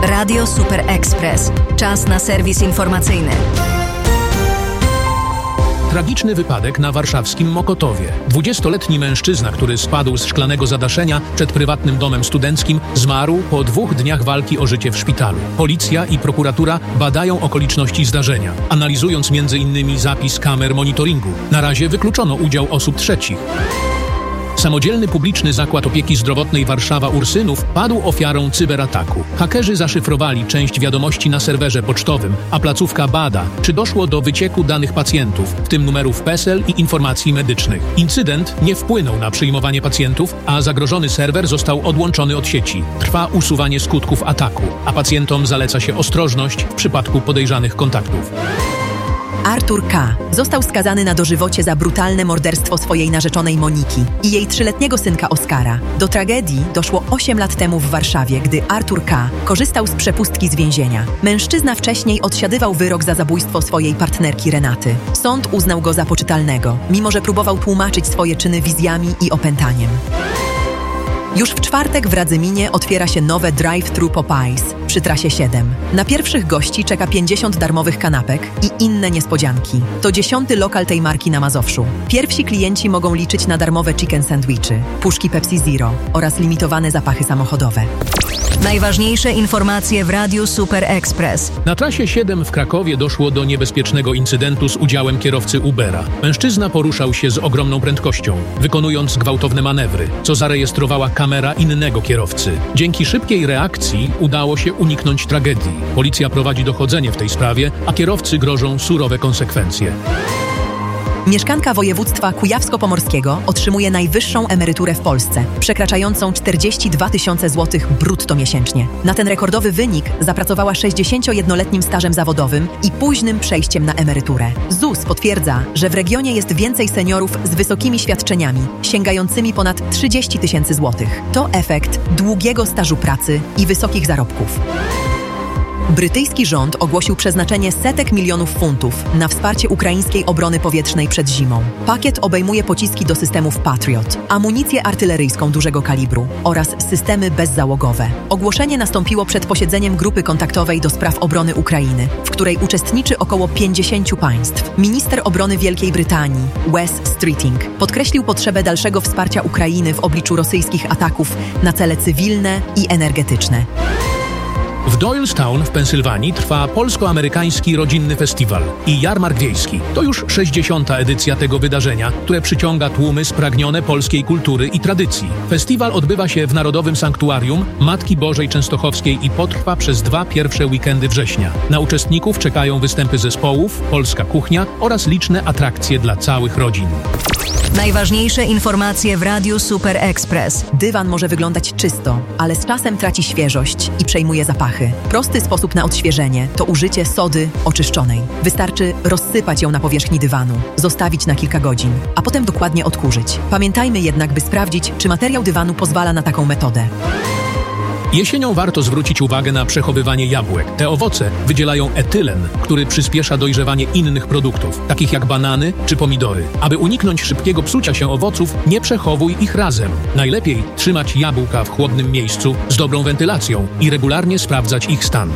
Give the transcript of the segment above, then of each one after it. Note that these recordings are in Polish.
Radio Super Express. Czas na serwis informacyjny. Tragiczny wypadek na warszawskim Mokotowie. 20-letni mężczyzna, który spadł z szklanego zadaszenia przed prywatnym domem studenckim, zmarł po 2 dniach walki o życie w szpitalu. Policja i prokuratura badają okoliczności zdarzenia, analizując m.in. zapis kamer monitoringu. Na razie wykluczono udział osób trzecich. Samodzielny publiczny zakład opieki zdrowotnej Warszawa-Ursynów padł ofiarą cyberataku. Hakerzy zaszyfrowali część wiadomości na serwerze pocztowym, a placówka bada, czy doszło do wycieku danych pacjentów, w tym numerów PESEL i informacji medycznych. Incydent nie wpłynął na przyjmowanie pacjentów, a zagrożony serwer został odłączony od sieci. Trwa usuwanie skutków ataku, a pacjentom zaleca się ostrożność w przypadku podejrzanych kontaktów. Artur K. został skazany na dożywocie za brutalne morderstwo swojej narzeczonej Moniki i jej 3-letniego synka Oskara. Do tragedii doszło 8 lat temu w Warszawie, gdy Artur K. korzystał z przepustki z więzienia. Mężczyzna wcześniej odsiadywał wyrok za zabójstwo swojej partnerki Renaty. Sąd uznał go za poczytalnego, mimo że próbował tłumaczyć swoje czyny wizjami i opętaniem. Już w czwartek w Radzyminie otwiera się nowe drive-thru Popeyes przy trasie 7. Na pierwszych gości czeka 50 darmowych kanapek i inne niespodzianki. To 10. lokal tej marki na Mazowszu. Pierwsi klienci mogą liczyć na darmowe chicken sandwichy, puszki Pepsi Zero oraz limitowane zapachy samochodowe. Najważniejsze informacje w Radiu Super Express. Na trasie 7 w Krakowie doszło do niebezpiecznego incydentu z udziałem kierowcy Ubera. Mężczyzna poruszał się z ogromną prędkością, wykonując gwałtowne manewry, co zarejestrowała kamera innego kierowcy. Dzięki szybkiej reakcji udało się uniknąć tragedii. Policja prowadzi dochodzenie w tej sprawie, a kierowcy grożą surowe konsekwencje. Mieszkanka województwa kujawsko-pomorskiego otrzymuje najwyższą emeryturę w Polsce, przekraczającą 42 000 złotych brutto miesięcznie. Na ten rekordowy wynik zapracowała 61-letnim stażem zawodowym i późnym przejściem na emeryturę. ZUS potwierdza, że w regionie jest więcej seniorów z wysokimi świadczeniami, sięgającymi ponad 30 000 złotych. To efekt długiego stażu pracy i wysokich zarobków. Brytyjski rząd ogłosił przeznaczenie setek milionów funtów na wsparcie ukraińskiej obrony powietrznej przed zimą. Pakiet obejmuje pociski do systemów Patriot, amunicję artyleryjską dużego kalibru oraz systemy bezzałogowe. Ogłoszenie nastąpiło przed posiedzeniem grupy kontaktowej do spraw obrony Ukrainy, w której uczestniczy około 50 państw. Minister obrony Wielkiej Brytanii, Wes Streeting, podkreślił potrzebę dalszego wsparcia Ukrainy w obliczu rosyjskich ataków na cele cywilne i energetyczne. W Doylestown w Pensylwanii trwa polsko-amerykański rodzinny festiwal i jarmark wiejski. To już 60. edycja tego wydarzenia, które przyciąga tłumy spragnione polskiej kultury i tradycji. Festiwal odbywa się w Narodowym Sanktuarium Matki Bożej Częstochowskiej i potrwa przez 2 pierwsze weekendy września. Na uczestników czekają występy zespołów, polska kuchnia oraz liczne atrakcje dla całych rodzin. Najważniejsze informacje w Radiu Super Express. Dywan może wyglądać czysto, ale z czasem traci świeżość i przejmuje zapachy. Prosty sposób na odświeżenie to użycie sody oczyszczonej. Wystarczy rozsypać ją na powierzchni dywanu, zostawić na kilka godzin, a potem dokładnie odkurzyć. Pamiętajmy jednak, by sprawdzić, czy materiał dywanu pozwala na taką metodę. Jesienią warto zwrócić uwagę na przechowywanie jabłek. Te owoce wydzielają etylen, który przyspiesza dojrzewanie innych produktów, takich jak banany czy pomidory. Aby uniknąć szybkiego psucia się owoców, nie przechowuj ich razem. Najlepiej trzymać jabłka w chłodnym miejscu z dobrą wentylacją i regularnie sprawdzać ich stan.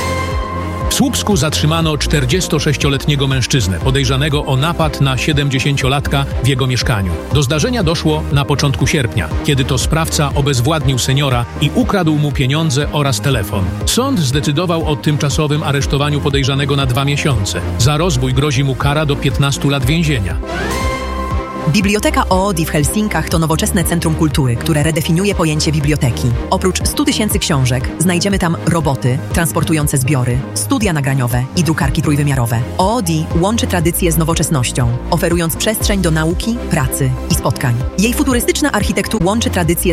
W Słupsku zatrzymano 46-letniego mężczyznę podejrzanego o napad na 70-latka w jego mieszkaniu. Do zdarzenia doszło na początku sierpnia, kiedy to sprawca obezwładnił seniora i ukradł mu pieniądze oraz telefon. Sąd zdecydował o tymczasowym aresztowaniu podejrzanego na 2 miesiące. Za rozbój grozi mu kara do 15 lat więzienia. Biblioteka Oodi w Helsinkach to nowoczesne centrum kultury, które redefiniuje pojęcie biblioteki. Oprócz 100 000 książek znajdziemy tam roboty, transportujące zbiory, studia nagraniowe i drukarki trójwymiarowe. Oodi łączy tradycję z nowoczesnością, oferując przestrzeń do nauki, pracy i spotkań. Jej futurystyczna architektura łączy tradycję